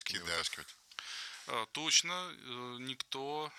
находки не вытаскивать. Точно, никто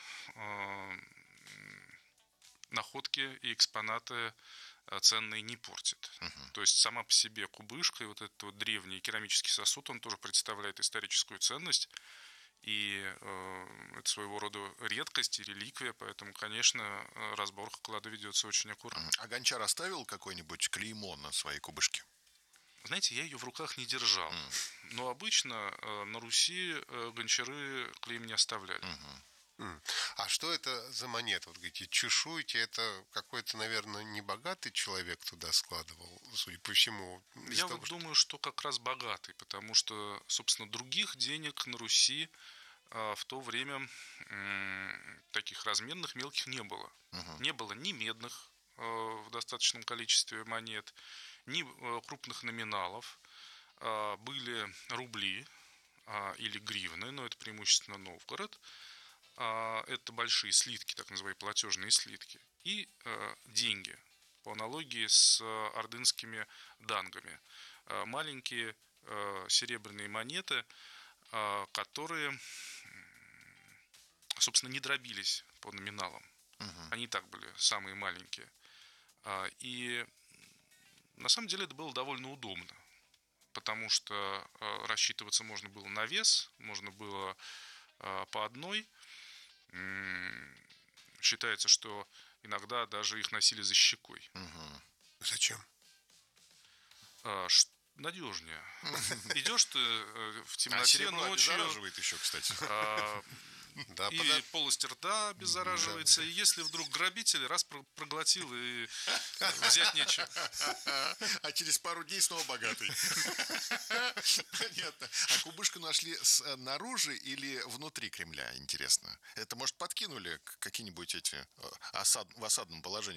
находки и экспонаты ценные не портит. То есть сама по себе кубышка и вот этот вот древний керамический сосуд, он тоже представляет историческую ценность. И это своего рода редкость и реликвия, поэтому, конечно, разборка клада ведется очень аккуратно. А Гончар оставил какое-нибудь клеймо на своей кубышке? Знаете, я ее в руках не держал. Но обычно на Руси гончары клейм не оставляли. А что это за монета? Вот говорите, чешуйте, это какой-то, наверное, небогатый человек туда складывал, судя по всему. Я вот думаю, что как раз богатый, потому что, собственно, других денег на Руси в то время таких разменных мелких не было. Не было ни медных в достаточном количестве монет, ни крупных номиналов. Были рубли или гривны, но это преимущественно Новгород. Это большие слитки, так называемые платежные слитки. И деньги, по аналогии с ордынскими дангами. Маленькие серебряные монеты, которые, собственно, не дробились по номиналам. Они и так были самые маленькие. И на самом деле это было довольно удобно, потому что рассчитываться можно было на вес, можно было по одной. Считается, что иногда даже их носили за щекой. Зачем? Надежнее. Идешь ты в темноте серебро ночью. обеззараживает еще, кстати. И полость рта обеззараживается. И если вдруг грабитель раз проглотил и взять нечего. А через пару дней снова богатый. Понятно. А кубышку нашли снаружи или внутри Кремля, интересно? Это, может, подкинули какие-нибудь эти в осадном положении